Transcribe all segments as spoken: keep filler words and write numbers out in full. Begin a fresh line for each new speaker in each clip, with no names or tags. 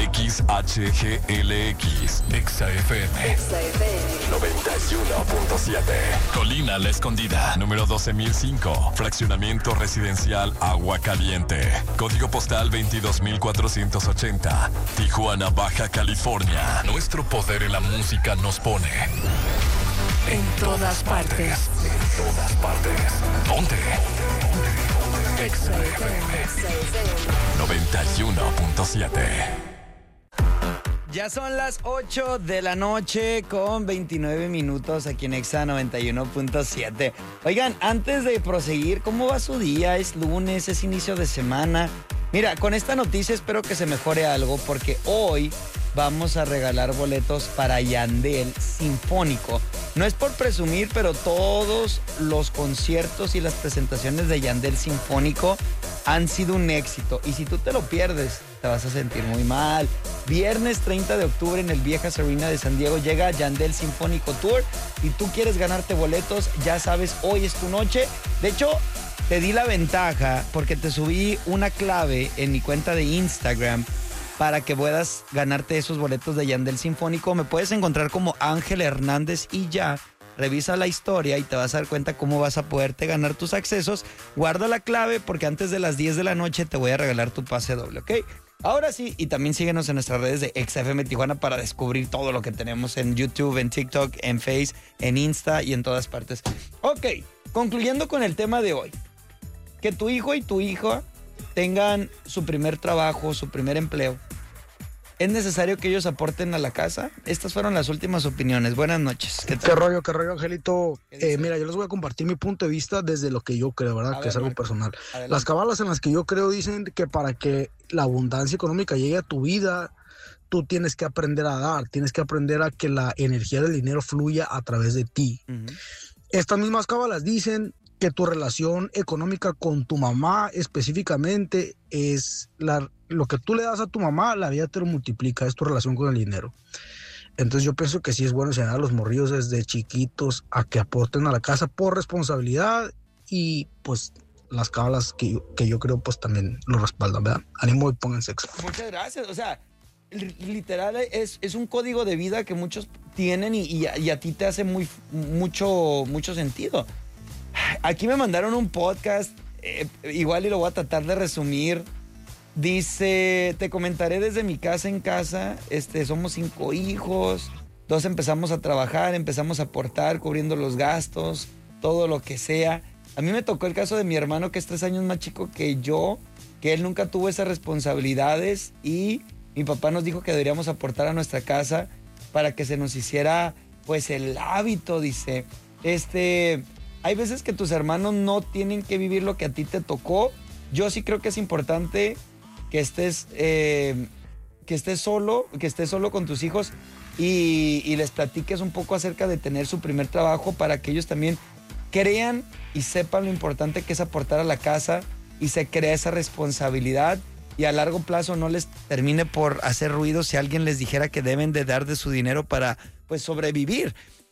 X H G L X, Exa F M,
Exa F M
noventa y uno punto siete. Colina La Escondida, número doce mil cinco. Fraccionamiento residencial Agua Caliente. Código postal veintidós mil cuatrocientos ochenta. Tijuana, Baja California. Nuestro poder en la música nos pone
en todas partes.
En todas partes. ¿Dónde? Exa F M noventa y uno punto siete.
Ya son las ocho de la noche con veintinueve minutos aquí en Exa noventa y uno punto siete. Oigan, antes de proseguir, ¿cómo va su día? Es lunes, es inicio de semana. Mira, con esta noticia espero que se mejore algo porque hoy vamos a regalar boletos para Yandel Sinfónico. No es por presumir, pero todos los conciertos y las presentaciones de Yandel Sinfónico han sido un éxito. Y si tú te lo pierdes, te vas a sentir muy mal. Viernes treinta de octubre en el Viejas Arena de San Diego llega Yandel Sinfónico Tour. Y tú quieres ganarte boletos, ya sabes, hoy es tu noche. De hecho, te di la ventaja porque te subí una clave en mi cuenta de Instagram para que puedas ganarte esos boletos de Yandel Sinfónico. Me puedes encontrar como Ángel Hernández y ya. Revisa la historia y te vas a dar cuenta cómo vas a poderte ganar tus accesos. Guarda la clave porque antes de las diez de la noche te voy a regalar tu pase doble, ¿ok? Ahora sí, y también síguenos en nuestras redes de Exa F M Tijuana para descubrir todo lo que tenemos en YouTube, en TikTok, en Face, en Insta y en todas partes. Ok, concluyendo con el tema de hoy. Que tu hijo y tu hija tengan su primer trabajo, su primer empleo. ¿Es necesario que ellos aporten a la casa? Estas fueron las últimas opiniones. Buenas noches.
¿Qué, ¿Qué rollo, qué rollo, Angelito? Eh, mira, yo les voy a compartir mi punto de vista desde lo que yo creo, ¿verdad? A que ver, es algo Marco, personal. Adelante. Las cabalas en las que yo creo dicen que para que la abundancia económica llegue a tu vida, tú tienes que aprender a dar, tienes que aprender a que la energía del dinero fluya a través de ti. Uh-huh. Estas mismas cabalas dicen que tu relación económica con tu mamá específicamente es la, lo que tú le das a tu mamá, la vida te lo multiplica, es tu relación con el dinero. Entonces yo pienso que sí es bueno enseñar a los morrillos desde chiquitos a que aporten a la casa por responsabilidad y pues las cábalas que, que yo creo pues también lo respaldan, ¿verdad? Ánimo y pongan sexo.
Muchas gracias, o sea, literal es, es un código de vida que muchos tienen y, y, a, y a ti te hace muy, mucho, mucho sentido. Aquí me mandaron un podcast, eh, igual y lo voy a tratar de resumir. Dice, te comentaré desde mi casa en casa, este, somos cinco hijos, dos empezamos a trabajar, empezamos a aportar, cubriendo los gastos, todo lo que sea. A mí me tocó el caso de mi hermano que es tres años más chico que yo, que él nunca tuvo esas responsabilidades y mi papá nos dijo que deberíamos aportar a nuestra casa para que se nos hiciera pues el hábito, dice, este... Hay veces que tus hermanos no tienen que vivir lo que a ti te tocó. Yo sí creo que es importante que estés, eh, que estés solo, que estés solo con tus hijos y, y les platiques un poco acerca de tener su primer trabajo para que ellos también crean y sepan lo importante que es aportar a la casa y se crea esa responsabilidad y a largo plazo no les termine por hacer ruido si alguien les dijera que deben de dar de su dinero para pues sobrevivir.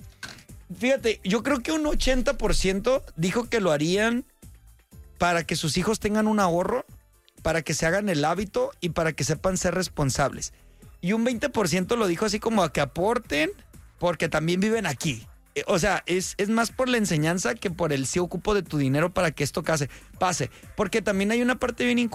Fíjate, yo creo que un ochenta por ciento dijo que lo harían para que sus hijos tengan un ahorro, para que se hagan el hábito y para que sepan ser responsables. Y un veinte por ciento lo dijo así como a que aporten porque también viven aquí. O sea, es, es más por la enseñanza que por el sí ocupo de tu dinero para que esto case, pase. Porque también hay una parte bien